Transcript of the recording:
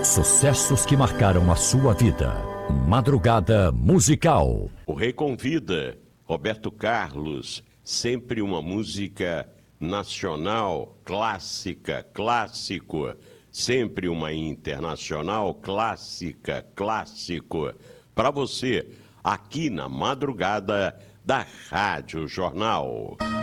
Sucessos que marcaram a sua vida. Madrugada Musical. O Rei convida Roberto Carlos, sempre uma música nacional, clássica, clássico, sempre uma internacional, clássica, clássico, para você, aqui na madrugada da Rádio Jornal.